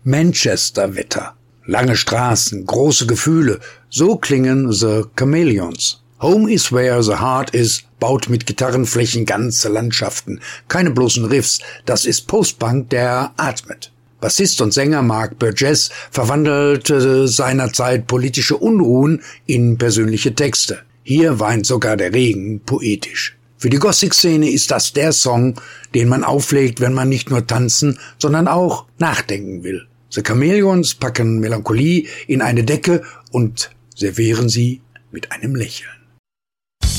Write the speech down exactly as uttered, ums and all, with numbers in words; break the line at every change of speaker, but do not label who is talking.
Manchester-Wetter. Lange Straßen, große Gefühle, so klingen The Chameleons. Home is where the heart is baut mit Gitarrenflächen ganze Landschaften. Keine bloßen Riffs, das ist Postpunk, der atmet. Bassist und Sänger Mark Burgess verwandelte seinerzeit politische Unruhen in persönliche Texte. Hier weint sogar der Regen poetisch. Für die Gothic-Szene ist das der Song, den man auflegt, wenn man nicht nur tanzen, sondern auch nachdenken will. The Chameleons packen Melancholie in eine Decke und servieren sie mit einem Lächeln.